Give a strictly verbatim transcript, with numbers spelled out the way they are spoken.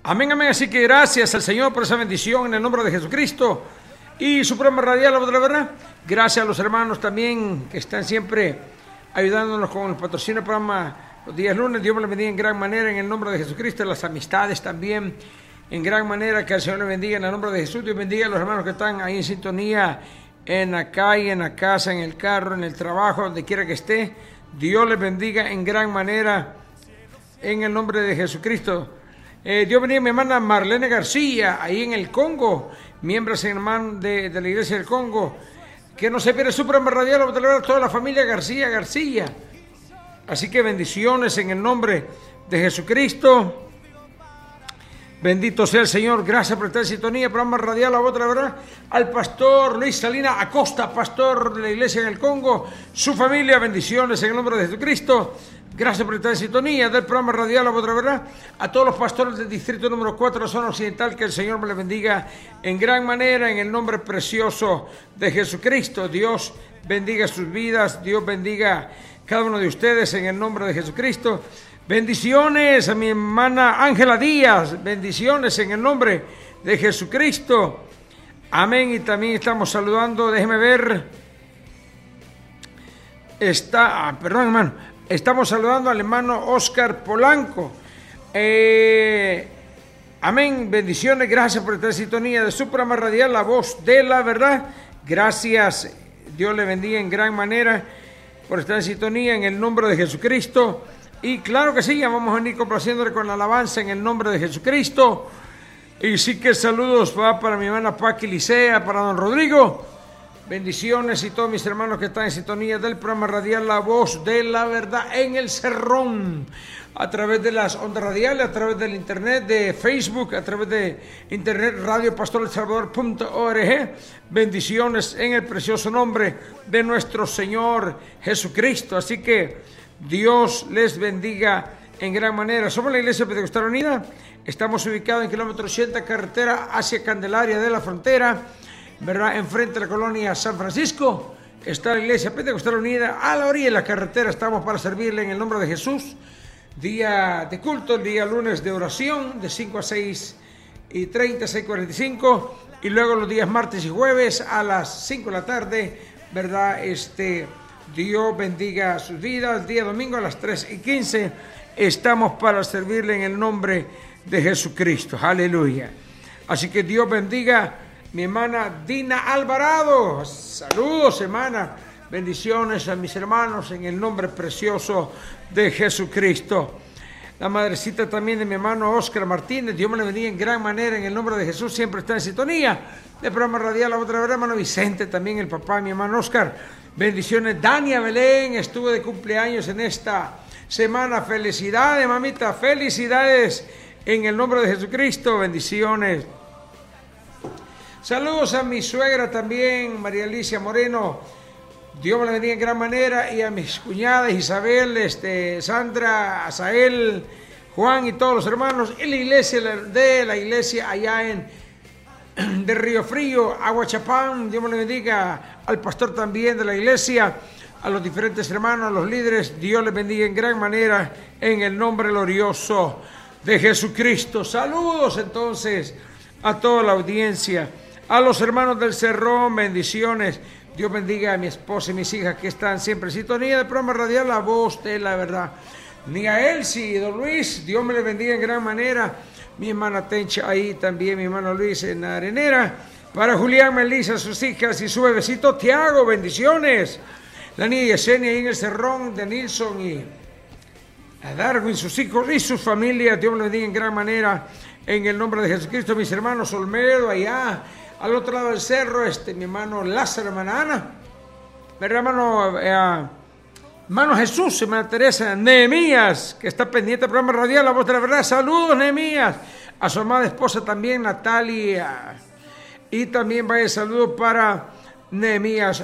Amén, amén. Así que gracias al Señor por esa bendición en el nombre de Jesucristo. Y su programa radial, la voz de la verdad. Gracias a los hermanos también que están siempre ayudándonos con el patrocinio del programa los días lunes. Dios me les bendiga en gran manera en el nombre de Jesucristo. Las amistades también en gran manera. Que el Señor les bendiga en el nombre de Jesús. Dios bendiga a los hermanos que están ahí en sintonía, en la calle, en la casa, en el carro, en el trabajo, donde quiera que esté. Dios les bendiga en gran manera en el nombre de Jesucristo. Eh, Dios bendiga a mi hermana Marlene García, ahí en el Congo, miembros hermanos de, de la Iglesia del Congo, que no se pierde su programa radial, a toda la familia García García. Así que bendiciones en el nombre de Jesucristo. Bendito sea el Señor. Gracias por estar en sintonía. Programa radial, la otra verdad. Al pastor Luis Salina Acosta, pastor de la Iglesia en el Congo, su familia, bendiciones en el nombre de Jesucristo. Gracias por estar en sintonía del programa radial, la otra verdad. A todos los pastores del distrito número cuatro, la zona occidental, que el Señor me les bendiga en gran manera en el nombre precioso de Jesucristo. Dios bendiga sus vidas, Dios bendiga cada uno de ustedes en el nombre de Jesucristo. Bendiciones a mi hermana Ángela Díaz, bendiciones en el nombre de Jesucristo. Amén. Y también estamos saludando, déjeme ver, está, ah, perdón hermano, estamos saludando al hermano Oscar Polanco. Eh, amén, bendiciones, gracias por estar en sintonía de su programa radial, La Voz de la Verdad. Gracias, Dios le bendiga en gran manera por estar en sintonía en el nombre de Jesucristo. Y claro que sí, ya vamos a venir complaciéndole con la alabanza en el nombre de Jesucristo. Y sí que saludos va para mi hermana Paqui Licea, para don Rodrigo. Bendiciones y todos mis hermanos que están en sintonía del programa radial La Voz de la Verdad en el Cerrón. A través de las ondas radiales, a través del internet, de Facebook, a través de internet radio pastor el salvador punto org. Bendiciones en el precioso nombre de nuestro Señor Jesucristo. Así que Dios les bendiga en gran manera. Somos la Iglesia Pentecostal Unida. Estamos ubicados en kilómetro ochenta, carretera hacia Candelaria de la Frontera, ¿verdad? Enfrente de la colonia San Francisco está la Iglesia Pentecostal Unida. A la orilla de la carretera estamos para servirle en el nombre de Jesús. Día de culto, el día lunes de oración, de cinco a seis y treinta, seis y cuarenta y cinco. Y luego los días martes y jueves a las cinco de la tarde, ¿verdad? Este... Dios bendiga sus vidas. El día domingo a las tres y quince estamos para servirle en el nombre de Jesucristo. Aleluya. Así que Dios bendiga mi hermana Dina Alvarado. Saludos, hermana. Bendiciones a mis hermanos en el nombre precioso de Jesucristo. La madrecita también de mi hermano Oscar Martínez. Dios me le bendiga en gran manera en el nombre de Jesús. Siempre está en sintonía del programa radial. La otra vez, hermano Vicente, también el papá de mi hermano Oscar. Bendiciones. Dania Belén estuvo de cumpleaños en esta semana. Felicidades, mamita. Felicidades en el nombre de Jesucristo. Bendiciones. Saludos a mi suegra también, María Alicia Moreno. Dios me la bendiga en gran manera. Y a mis cuñadas Isabel, este, Sandra, Asael, Juan y todos los hermanos en la iglesia de la iglesia allá en de Río Frío, Aguachapán. Dios me le bendiga al pastor también de la iglesia, a los diferentes hermanos, a los líderes. Dios les bendiga en gran manera en el nombre glorioso de Jesucristo. Saludos entonces a toda la audiencia, a los hermanos del Cerrón, bendiciones. Dios bendiga a mi esposa y mis hijas que están siempre en sintonía del programa radial La Voz de la Verdad. Ni a Elsie y don Luis, Dios me les bendiga en gran manera. Mi hermana Tencha ahí también, mi hermano Luis en la arenera. Para Julián, Melissa, sus hijas y su bebecito Tiago, bendiciones. La niña Yesenia ahí en el Cerrón, de Nilsson y a Darwin, sus hijos y sus familias. Dios me les bendiga en gran manera en el nombre de Jesucristo. Mis hermanos Olmedo allá al otro lado del cerro, este, mi hermano Lázaro, hermana Ana, mi hermano, eh, hermano Jesús, hermana Teresa, Nehemías, que está pendiente del programa radial La Voz de la Verdad. Saludos, Nehemías. A su amada esposa también, Natalia. Y también vaya saludo para Nehemías